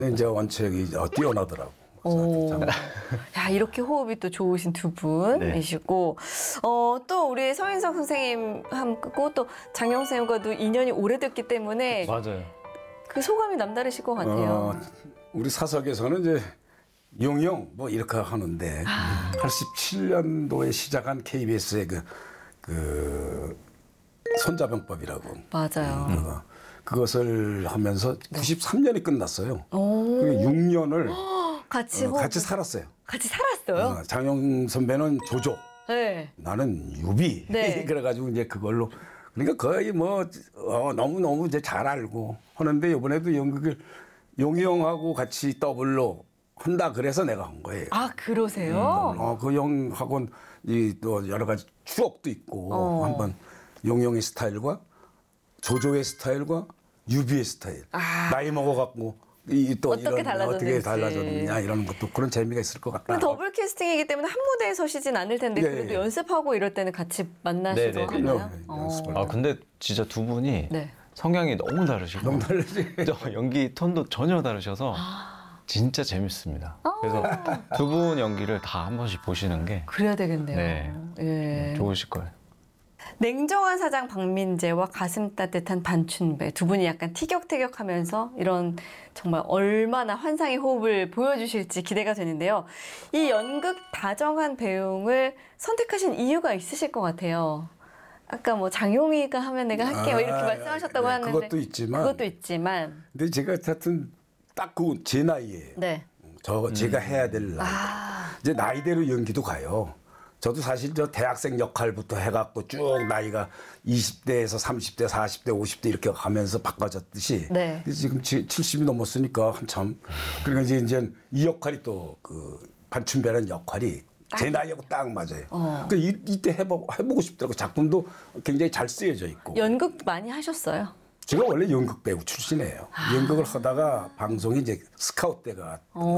이제 원칙이 뛰어나더라고. 오. 야, 이렇게 호흡이 또 좋으신 두 분이시고, 또 우리 서인석 선생님하고 또 장영 선생님과도 인연이 오래됐기 때문에 맞아요. 그 소감이 남다르실 것 같아요. 우리 사석에서는 이제 용영 뭐 이렇게 하는데 87년도에 시작한 KBS의 그 손자병법이라고. 맞아요. 그것을 하면서 93년이 끝났어요. 오. 그게 6년을 같이 같이 살았어요. 같이 살았어요? 장영 선배는 조조, 네. 나는 유비. 네. 그래가지고 이제 그걸로 그러니까 거의 뭐 너무 이제 잘 알고 하는데 이번에도 연극을 용이 형하고 같이 더블로 한다 그래서 내가 한 거예요. 아, 그러세요? 그 형하고는 또 여러 가지 추억도 있고 한번 용이 형의 스타일과 조조의 스타일과 유비의 스타일 나이 먹어갖고 또 어떻게 이런 어떻게 달라졌는지. 달라졌느냐 이런 것도 그런 재미가 있을 것 같다. 더블 캐스팅이기 때문에 한 무대에 서시진 않을 텐데 예, 그래도 예. 연습하고 이럴 때는 같이 만나시고 네, 네, 하나요? 네. 연습을 아 근데 진짜 두 분이 네. 성향이 너무 다르시고 너무 다르지. 저 연기 톤도 전혀 다르셔서 진짜 재밌습니다. 그래서 두 분 연기를 다 한 번씩 보시는 게 그래야 되겠네요. 네. 예. 좋으실 거예요. 냉정한 사장 박민재와 가슴 따뜻한 반춘배 두 분이 약간 티격태격하면서 이런 정말 얼마나 환상의 호흡을 보여주실지 기대가 되는데요. 이 연극 다정한 배웅을 선택하신 이유가 있으실 것 같아요. 아까 뭐 장용이가 하면 내가 할게요 이렇게 말씀하셨다고 네, 하는데 그것도 있지만 근데 제가 하여튼 딱 그 제 나이에 네. 제가 해야 될 나이 이제 나이대로 연기도 가요. 저도 사실 저 대학생 역할부터 해갖고 쭉 나이가 20대에서 30대, 40대, 50대 이렇게 가면서 바꿔졌듯이 네. 지금 70이 넘었으니까 한참 그러니까 이제 이 역할이 또 그 반춘배라는 역할이 제 나이하고 딱 맞아요. 그러니까 이때 해보고 싶더라고. 작품도 굉장히 잘 쓰여져 있고. 연극 많이 하셨어요? 제가 원래 연극 배우 출신이에요. 연극을 하다가 방송이 이제 스카웃 때가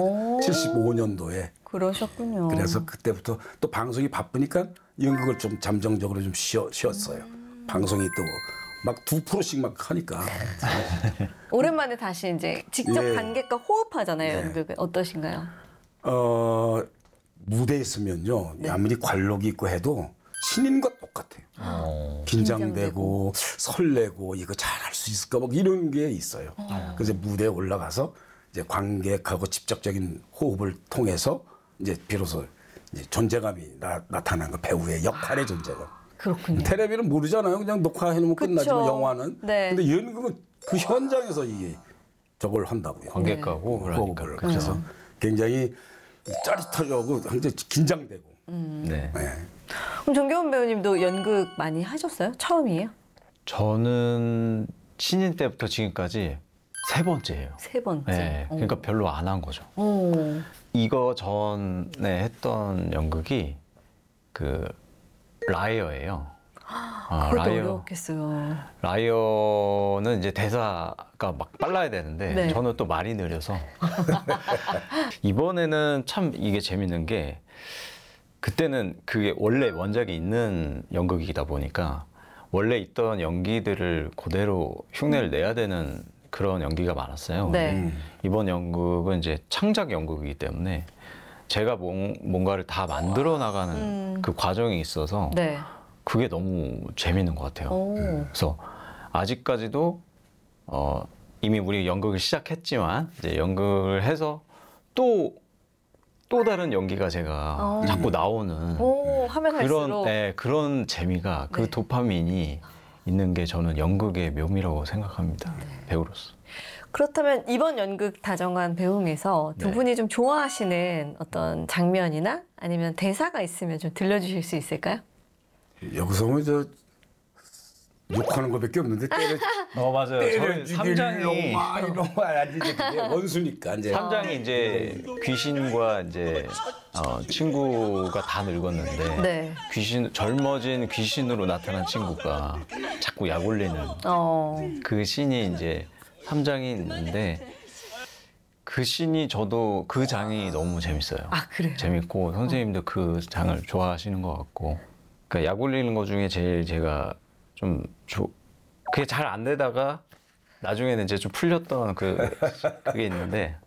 75년도에 그러셨군요. 그래서 그때부터 또 방송이 바쁘니까 연극을 좀 잠정적으로 좀 쉬었어요. 방송이 또 막 2%씩 막 하니까. 오랜만에 다시 이제 직접 예. 관객과 호흡하잖아요. 네. 연극은 어떠신가요? 무대에 있으면요. 아무리 관록이 있고 해도 신인과 똑같아요. 긴장되고 설레고 이거 잘할 수 있을까 막 이런 게 있어요. 그래서 무대에 올라가서 이제 관객하고 직접적인 호흡을 통해서 이제 비로소 이제 존재감이 나타나는 거 배우의 역할의 존재감. 그렇군요. 텔레비는 모르잖아요. 그냥 녹화해놓으면 그쵸. 끝나지만 영화는. 네. 근데 연극은 그 현장에서 이게 저걸 한다고요. 관객과 호흡을 하니까. 호흡을. 그래서 굉장히 짜릿하고 굉장히 긴장되고. 네. 네. 그럼 정겨운 배우님도 연극 많이 하셨어요? 처음이에요? 저는 신인 때부터 지금까지 3번째예요. 세 번째. 네. 그러니까 별로 안 한 거죠. 오. 이거 전에 했던 연극이 그 라이어예요. 그것도 어려웠겠어요. 라이어는 이제 대사가 막 빨라야 되는데 네. 저는 또 말이 느려서 이번에는 참 이게 재밌는 게 그때는 그게 원래 원작이 있는 연극이다 보니까 원래 있던 연기들을 그대로 흉내를 내야 되는 그런 연기가 많았어요. 네. 이번 연극은 이제 창작 연극이기 때문에 제가 뭔가를 다 만들어 나가는 그 과정이 있어서 네. 그게 너무 재밌는 것 같아요. 오. 그래서 아직까지도 이미 우리 연극을 시작했지만 이제 연극을 해서 또 다른 연기가 제가 자꾸 나오는 오, 하면 할수록. 그런 재미가 그 네. 도파민이 있는 게 저는 연극의 묘미라고 생각합니다. 배우로서. 그렇다면 이번 연극 다정한 배웅에서 두 네. 분이 좀 좋아하시는 어떤 장면이나 아니면 대사가 있으면 좀 들려주실 수 있을까요? 여기서 뭐 저 욕하는 것밖에 없는데 맞아요. 저희 삼장이 이놈아 아니 이제 그게 원수니까 이제 삼장이 이제 귀신과 이제 친구가 다 늙었는데 네. 젊어진 귀신으로 나타난 친구가 자꾸 약 올리는 그 씬이 이제 삼장이 있는데 그 씬이 저도 그 장이 너무 재밌어요. 아, 그래요? 재밌고 선생님도 그 장을 좋아하시는 것 같고 그러니까 약 올리는 것 중에 제일 제가 좀 그게 잘 안 되다가 나중에는 이제 좀 풀렸던 그게 있는데